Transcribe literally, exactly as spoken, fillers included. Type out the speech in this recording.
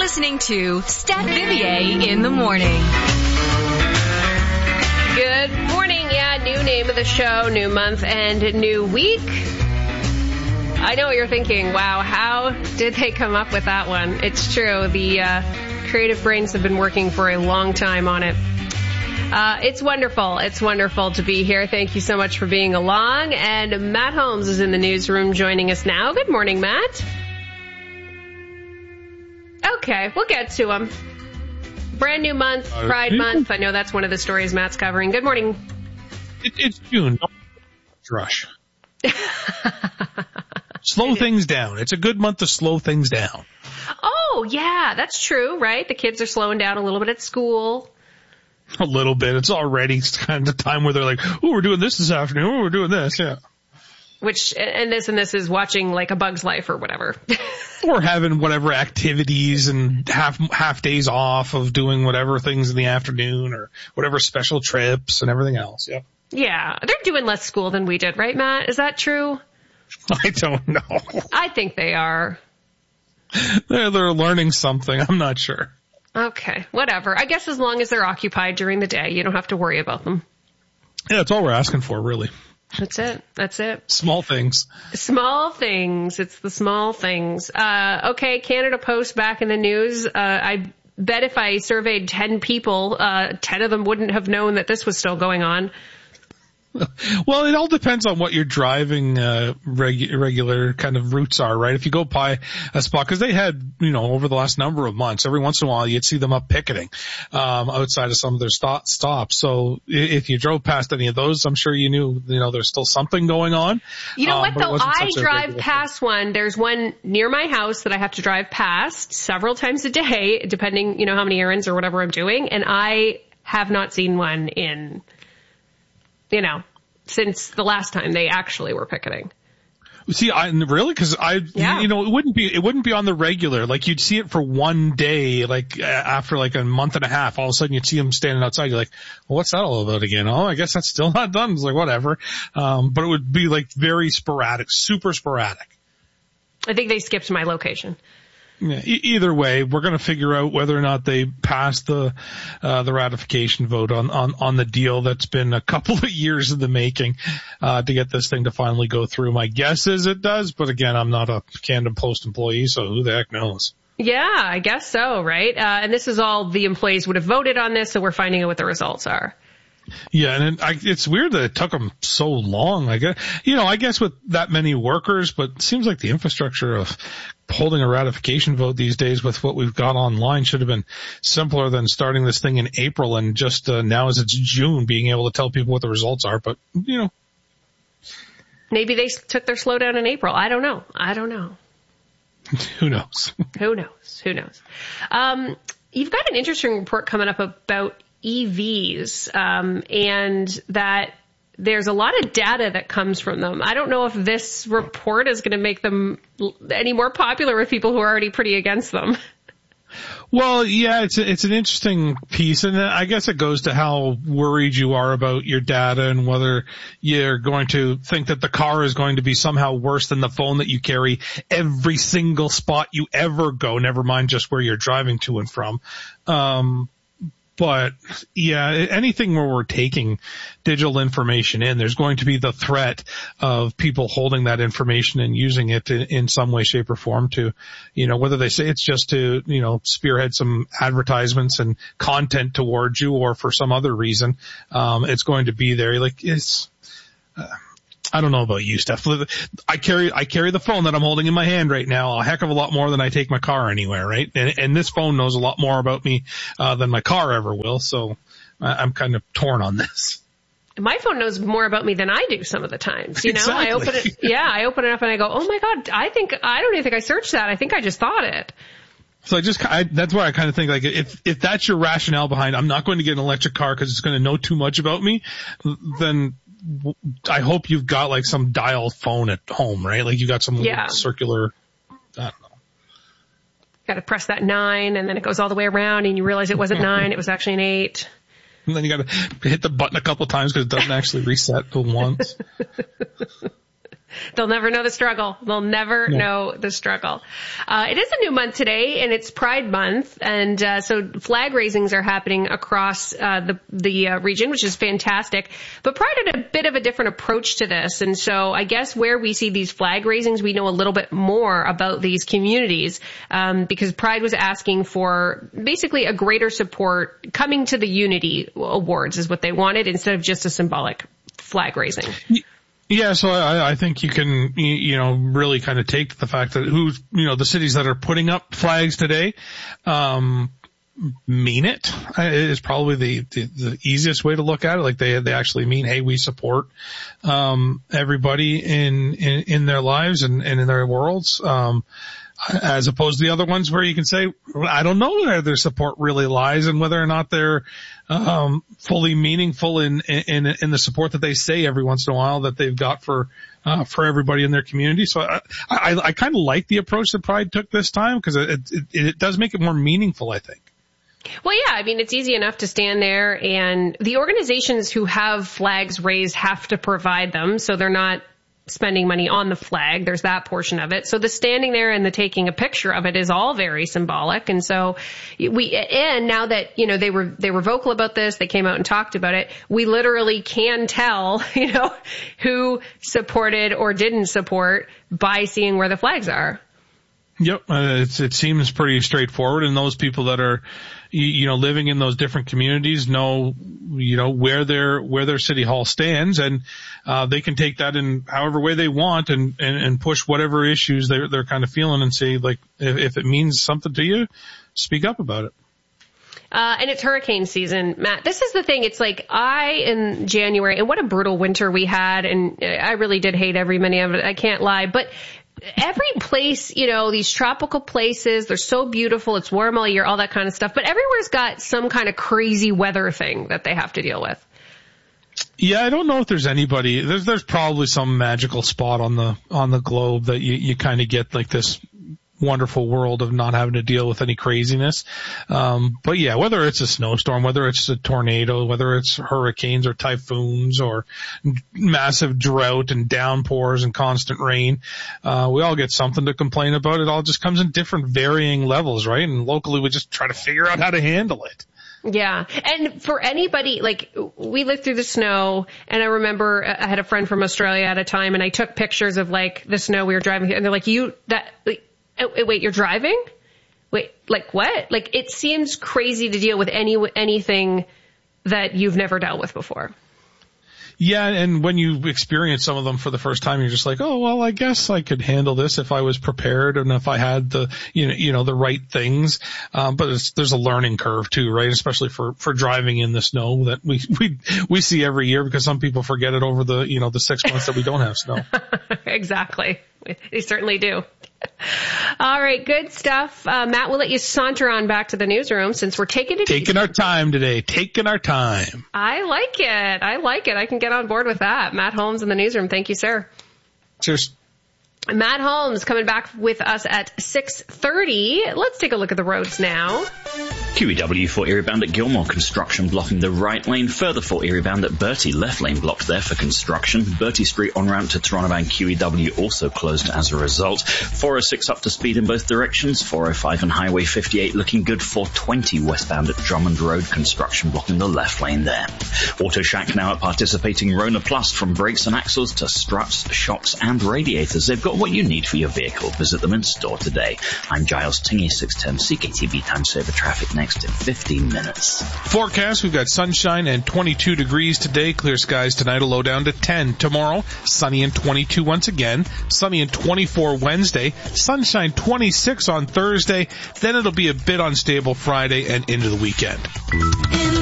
listening to Stat Vivier in the morning. Good morning. Yeah, new name of the show, new month, and new week. I know what you're thinking. Wow, how did they come up with that one? It's true. The uh, creative brains have been working for a long time on it. Uh, it's wonderful. It's wonderful to be here. Thank you so much for being along. And Matt Holmes is in the newsroom joining us now. Good morning, Matt. Okay, we'll get to him. Brand new month, Pride Month. I know that's one of the stories Matt's covering. Good morning. It, it's June. Don't rush. Slow things down. It's a good month to slow things down. Oh, yeah, that's true, right? The kids are slowing down a little bit at school. A little bit. It's already kind of time where they're like, oh, we're doing this this afternoon. Oh, we're doing this, yeah. Which, and this and this is watching like A Bug's Life or whatever. Or having whatever activities and half half days off of doing whatever things in the afternoon or whatever special trips and everything else, yeah. Yeah, they're doing less school than we did, right, Matt? Is that true? I don't know. I think they are. They're, they're learning something. I'm not sure. Okay, whatever. I guess as long as they're occupied during the day, you don't have to worry about them. Yeah, that's all we're asking for, really. That's it. That's it. Small things. Small things. It's the small things. Uh, okay, Canada Post back in the news. Uh, I bet if I surveyed ten people, uh, ten of them wouldn't have known that this was still going on. Well, it all depends on what your driving uh, regu- regular kind of routes are, right? If you go by a spot, because they had, you know, over the last number of months, every once in a while you'd see them up picketing um, outside of some of their stop- stops. So if you drove past any of those, I'm sure you knew, you know, there's still something going on. You know um, what, though? I drive past one. There's one near my house that I have to drive past several times a day, depending, you know, how many errands or whatever I'm doing. And I have not seen one in... you know, since the last time they actually were picketing. See, I really, cause I, yeah. you know, it wouldn't be, it wouldn't be on the regular. Like you'd see it for one day, like after like a month and a half, all of a sudden you'd see them standing outside. You're like, well, what's that all about again? Oh, I guess that's still not done. It's like, whatever. Um, but it would be like very sporadic, super sporadic. I think they skipped my location. Yeah, e- either way, we're going to figure out whether or not they pass the uh, the ratification vote on, on, on the deal that's been a couple of years in the making uh, to get this thing to finally go through. My guess is it does, but again, I'm not a Canada Post employee, so who the heck knows? Yeah, I guess so, right? Uh, and this is all the employees would have voted on this, so we're finding out what the results are. Yeah, and it, I, it's weird that it took them so long. I guess, you know, I guess with that many workers, but it seems like the infrastructure of holding a ratification vote these days with what we've got online should have been simpler than starting this thing in April and just uh, now as it's June being able to tell people what the results are. But, you know. Maybe they took their slowdown in April. I don't know. I don't know. Who knows? Who knows? Who knows? Um, you've got an interesting report coming up about E Vs, um, and that there's a lot of data that comes from them. I don't know if this report is going to make them any more popular with people who are already pretty against them. Well, yeah, it's a, it's an interesting piece, and I guess it goes to how worried you are about your data and whether you're going to think that the car is going to be somehow worse than the phone that you carry every single spot you ever go, never mind just where you're driving to and from. Um But yeah, anything where we're taking digital information in, there's going to be the threat of people holding that information and using it in, in some way, shape, or form to, you know, whether they say it's just to, you know, spearhead some advertisements and content towards you or for some other reason. Um, it's going to be there. Like it's, uh, I don't know about you, Steph. I carry, I carry the phone that I'm holding in my hand right now a heck of a lot more than I take my car anywhere, right? And, and this phone knows a lot more about me, uh, than my car ever will. So I'm kind of torn on this. My phone knows more about me than I do some of the times. You know, exactly. I open it, yeah, I open it up and I go, oh my God, I think, I don't even think I searched that. I think I just thought it. So I just, I, that's why I kind of think like if, if that's your rationale behind, I'm not going to get an electric car because it's going to know too much about me, then I hope you've got like some dial phone at home, right? Like you got some yeah. circular, I don't know. Got to press that nine and then it goes all the way around and you realize it wasn't nine, it was actually an eight. And then you got to hit the button a couple of times because it doesn't actually reset till once. They'll never know the struggle. They'll never yeah. know the struggle. Uh, it is a new month today, and it's Pride Month, and uh, so flag raisings are happening across uh, the the uh, region, which is fantastic. But Pride had a bit of a different approach to this, and so I guess where we see these flag raisings, we know a little bit more about these communities, um, because Pride was asking for basically a greater support coming to the Unity Awards is what they wanted, instead of just a symbolic flag raising. Yeah, so I, I think you can, you know, really kind of take the fact that who's, you know, the cities that are putting up flags today, um, mean it is probably the, the, the easiest way to look at it. Like they, they actually mean, hey, we support, um, everybody in, in, in their lives and, and in their worlds. Um, as opposed to the other ones where you can say, I don't know where their support really lies and whether or not they're, um, fully meaningful in, in, in the support that they say every once in a while that they've got for, uh, for everybody in their community. So I, I, I kind of like the approach that Pride took this time because it, it, it does make it more meaningful, I think. Well, yeah, I mean, it's easy enough to stand there, and the organizations who have flags raised have to provide them, so they're not spending money on the flag. There's that portion of it. So the standing there and the taking a picture of it is all very symbolic. And so we, and now that, you know, they were, they were vocal about this, they came out and talked about it, we literally can tell, you know, who supported or didn't support by seeing where the flags are. Yep. Uh, it's, it seems pretty straightforward, and those people that are, you, you know, living in those different communities know, you know, where their, where their city hall stands, and, uh, they can take that in however way they want and, and, and push whatever issues they're, they're kind of feeling and say, like, if, if it means something to you, speak up about it. Uh, and it's hurricane season, Matt. This is the thing. It's like I, in January, and what a brutal winter we had, and I really did hate every minute of it. I can't lie, but every place, you know, these tropical places, they're so beautiful. It's warm all year, all that kind of stuff. But everywhere's got some kind of crazy weather thing that they have to deal with. Yeah, I don't know if there's anybody. There's there's probably some magical spot on the on the globe that you you kind of get like this wonderful world of not having to deal with any craziness. Um, but yeah, whether it's a snowstorm, whether it's a tornado, whether it's hurricanes or typhoons or massive drought and downpours and constant rain, uh, we all get something to complain about. It all just comes in different varying levels, right? And locally we just try to figure out how to handle it. Yeah. And for anybody, like, we lived through the snow, and I remember I had a friend from Australia at a time, and I took pictures of like the snow we were driving through, and they're like, you, that, like, wait, you're driving? Wait, like what? Like, it seems crazy to deal with any anything that you've never dealt with before. Yeah, and when you experience some of them for the first time, you're just like, oh, well, I guess I could handle this if I was prepared and if I had the, you know, you know, the right things. Um, but it's, there's a learning curve too, right? Especially for, for driving in the snow that we, we, we see every year, because some people forget it over the, you know, the six months that we don't have snow. Exactly. They certainly do. All right, good stuff. Uh, Matt, we'll let you saunter on back to the newsroom since we're taking it Taking easy. our time today. Taking our time. I like it. I like it. I can get on board with that. Matt Holmes in the newsroom. Thank you, sir. Cheers. Matt Holmes coming back with us at six thirty. Let's take a look at the roads now. Q E W for Erie bound at Gilmore, construction blocking the right lane. Further for Erie bound at Bertie, left lane blocked there for construction. Bertie Street en route to Toronto bound Q E W also closed as a result. four oh six up to speed in both directions. four oh five and Highway fifty-eight looking good. four twenty westbound at Drummond Road, construction blocking the left lane there. Auto Shack now at participating Rona Plus, from brakes and axles to struts, shocks and radiators. They've got what you need for your vehicle. Visit them in store today. I'm Giles Tingy, six ten C K T V time saver traffic next in fifteen minutes. Forecast, we've got sunshine and twenty-two degrees today. Clear skies tonight, a low down to ten. Tomorrow, sunny and twenty-two once again. Sunny and twenty-four Wednesday. Sunshine twenty-six on Thursday. Then it'll be a bit unstable Friday and into the weekend.